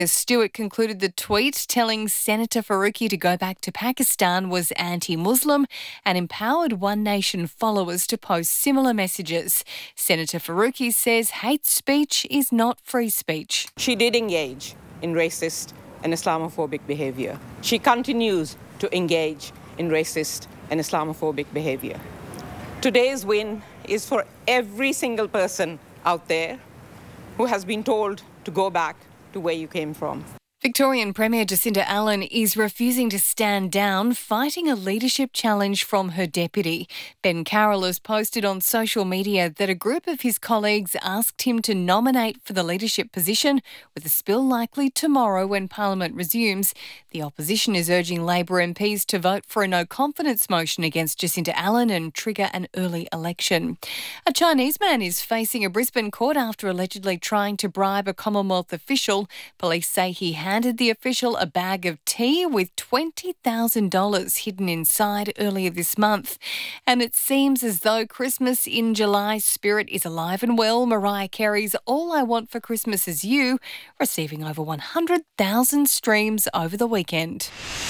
Stewart concluded the tweet telling Senator Faruqi to go back to Pakistan was anti-Muslim and empowered One Nation followers to post similar messages. Senator Faruqi says hate speech is not free speech. She did engage in racist and Islamophobic behaviour. She continues to engage in racist and Islamophobic behaviour. Today's win is for every single person out there who has been told to go back to where you came from. Victorian Premier Jacinta Allen is refusing to stand down, fighting a leadership challenge from her deputy. Ben Carroll has posted on social media that a group of his colleagues asked him to nominate for the leadership position, with a spill likely tomorrow when Parliament resumes. The opposition is urging Labor MPs to vote for a no-confidence motion against Jacinta Allen and trigger an early election. A Chinese man is facing a Brisbane court after allegedly trying to bribe a Commonwealth official. Police say he handed the official a bag of tea with $20,000 hidden inside earlier this month. And it seems as though Christmas in July spirit is alive and well. Mariah Carey's All I Want for Christmas Is You receiving over 100,000 streams over the weekend.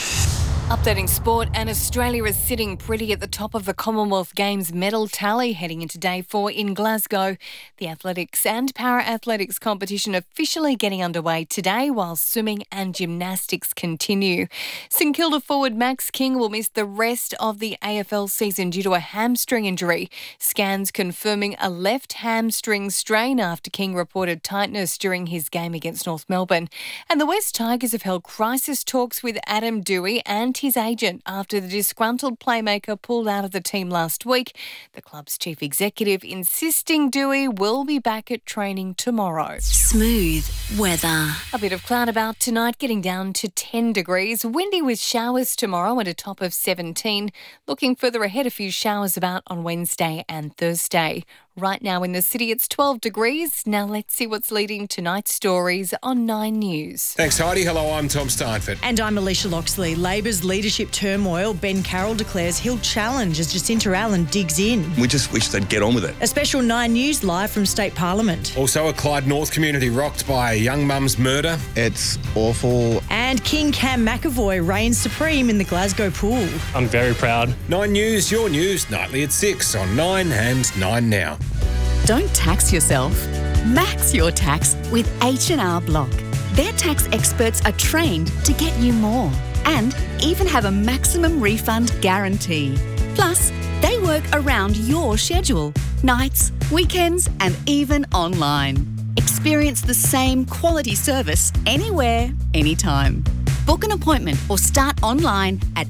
Updating sport, and Australia is sitting pretty at the top of the Commonwealth Games medal tally heading into day 4 in Glasgow. The athletics and para-athletics competition officially getting underway today, while swimming and gymnastics continue. St Kilda forward Max King will miss the rest of the AFL season due to a hamstring injury. Scans confirming a left hamstring strain after King reported tightness during his game against North Melbourne. And the West Tigers have held crisis talks with Adam Doueihi and his agent after the disgruntled playmaker pulled out of the team last week. The club's chief executive insisting Doueihi will be back at training tomorrow. Smooth weather. A bit of cloud about tonight, getting down to 10 degrees. Windy with showers tomorrow at a top of 17. Looking further ahead, a few showers about on Wednesday and Thursday. Right now in the city, it's 12 degrees. Now let's see what's leading tonight's stories on 9 News. Thanks, Heidi. Hello, I'm Tom Steinford. And I'm Alicia Loxley. Labor's leadership turmoil. Ben Carroll declares he'll challenge as Jacinta Allen digs in. We just wish they'd get on with it. A special 9 News live from State Parliament. Also, a Clyde North community rocked by a young mum's murder. It's awful. And King Cam McAvoy reigns supreme in the Glasgow pool. I'm very proud. 9 News, your news, nightly at 6 on 9 and 9 Now. Don't tax yourself. Max your tax with H&R Block. Their tax experts are trained to get you more and even have a maximum refund guarantee. Plus, they work around your schedule, nights, weekends, and even online. Experience the same quality service anywhere, anytime. Book an appointment or start online at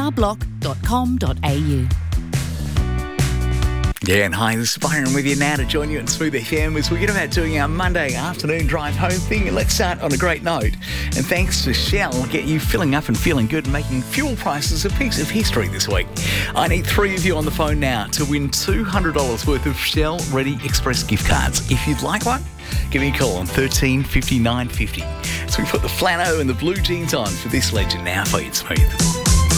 hrblock.com.au. Yeah, and hi, this is Byron with you now to join you on Smooth FM as we get about doing our Monday afternoon drive home thing. And let's start on a great note. And thanks to Shell, get you filling up and feeling good and making fuel prices a piece of history this week. I need 3 of you on the phone now to win $200 worth of Shell Ready Express gift cards. If you'd like one, give me a call on 13 59 50. So we put the flannel and the blue jeans on for this legend now for you, Smooth.